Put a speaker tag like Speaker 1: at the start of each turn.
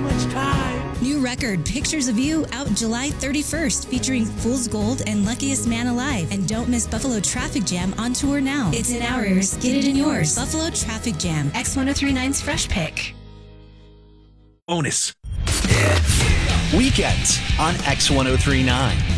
Speaker 1: much time.
Speaker 2: New record, Pictures of You, out July 31st, featuring Fool's Gold and Luckiest Man Alive. And don't miss Buffalo Traffic Jam on tour now. It's in our ears, get it in yours. Buffalo Traffic Jam, X1039's Fresh Pick.
Speaker 3: Bonus. Weekends on X1039.